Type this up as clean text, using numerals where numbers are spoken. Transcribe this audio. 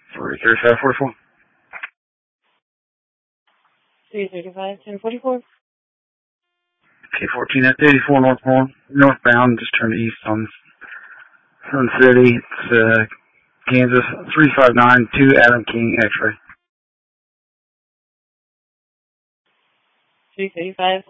33544. 335-1044. K14 at 84 northbound, just turn east on Sun City. It's Kansas 3592 Adam King X-ray. 335.